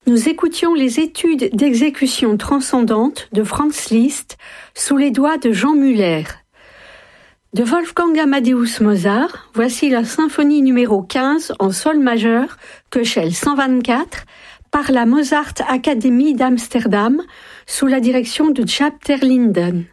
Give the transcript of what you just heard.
Nous écoutions les études d'exécution transcendante de Franz Liszt sous les doigts de Jean Muller. De Wolfgang Amadeus Mozart, voici la symphonie numéro 15 en sol majeur, Köchel 124, par la Mozart Academy d'Amsterdam, sous la direction de Jaap ter Linden.